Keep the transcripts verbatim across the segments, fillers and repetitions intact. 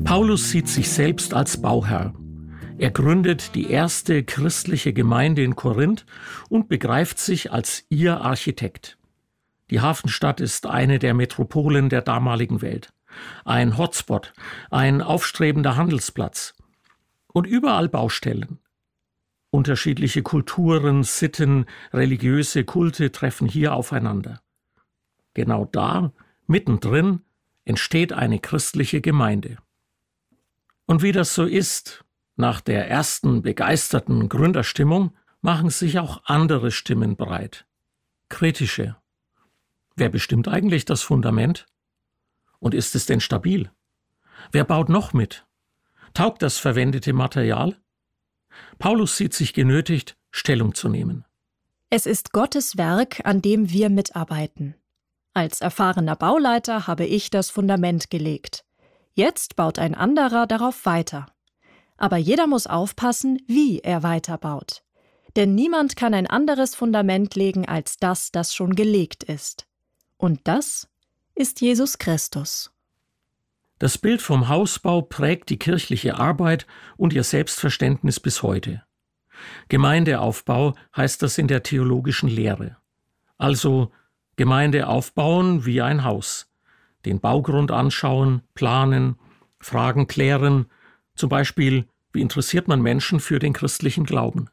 Paulus sieht sich selbst als Bauherr. Er gründet die erste christliche Gemeinde in Korinth und begreift sich als ihr Architekt. Die Hafenstadt ist eine der Metropolen der damaligen Welt. Ein Hotspot, ein aufstrebender Handelsplatz. Und überall Baustellen. Unterschiedliche Kulturen, Sitten, religiöse Kulte treffen hier aufeinander. Genau da, mittendrin, entsteht eine christliche Gemeinde. Und wie das so ist, nach der ersten begeisterten Gründerstimmung machen sich auch andere Stimmen breit. Kritische. Wer bestimmt eigentlich das Fundament? Und ist es denn stabil? Wer baut noch mit? Taugt das verwendete Material? Paulus sieht sich genötigt, Stellung zu nehmen. Es ist Gottes Werk, an dem wir mitarbeiten. Als erfahrener Bauleiter habe ich das Fundament gelegt. Jetzt baut ein anderer darauf weiter. Aber jeder muss aufpassen, wie er weiterbaut. Denn niemand kann ein anderes Fundament legen als das, das schon gelegt ist. Und das ist Jesus Christus. Das Bild vom Hausbau prägt die kirchliche Arbeit und ihr Selbstverständnis bis heute. Gemeindeaufbau heißt das in der theologischen Lehre. Also Gemeinde aufbauen wie ein Haus. Den Baugrund anschauen, planen, Fragen klären, zum Beispiel, wie interessiert man Menschen für den christlichen Glauben?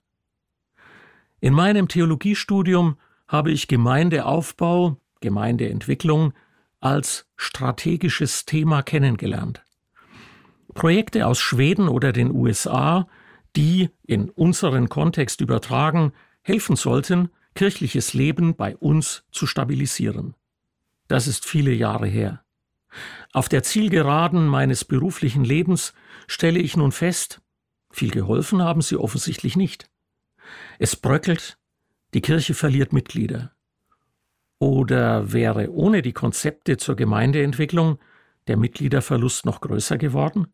In meinem Theologiestudium habe ich Gemeindeaufbau, Gemeindeentwicklung als strategisches Thema kennengelernt. Projekte aus Schweden oder den U S A, die in unseren Kontext übertragen, helfen sollten, kirchliches Leben bei uns zu stabilisieren. Das ist viele Jahre her. Auf der Zielgeraden meines beruflichen Lebens stelle ich nun fest, viel geholfen haben sie offensichtlich nicht. Es bröckelt, die Kirche verliert Mitglieder. Oder wäre ohne die Konzepte zur Gemeindeentwicklung der Mitgliederverlust noch größer geworden?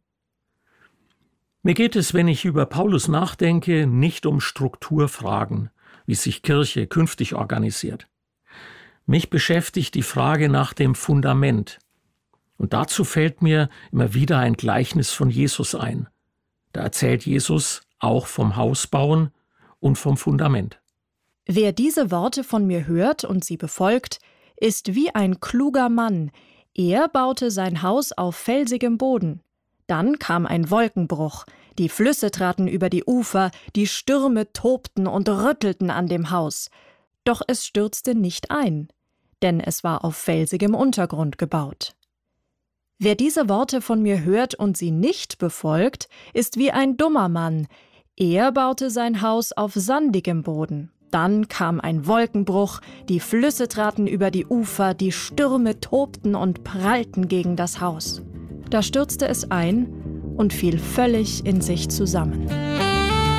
Mir geht es, wenn ich über Paulus nachdenke, nicht um Strukturfragen, wie sich Kirche künftig organisiert. Mich beschäftigt die Frage nach dem Fundament. Und dazu fällt mir immer wieder ein Gleichnis von Jesus ein. Da erzählt Jesus auch vom Hausbauen und vom Fundament. Wer diese Worte von mir hört und sie befolgt, ist wie ein kluger Mann. Er baute sein Haus auf felsigem Boden. Dann kam ein Wolkenbruch. Die Flüsse traten über die Ufer, die Stürme tobten und rüttelten an dem Haus. Doch es stürzte nicht ein, denn es war auf felsigem Untergrund gebaut. Wer diese Worte von mir hört und sie nicht befolgt, ist wie ein dummer Mann. Er baute sein Haus auf sandigem Boden. Dann kam ein Wolkenbruch, die Flüsse traten über die Ufer, die Stürme tobten und prallten gegen das Haus. Da stürzte es ein und fiel völlig in sich zusammen.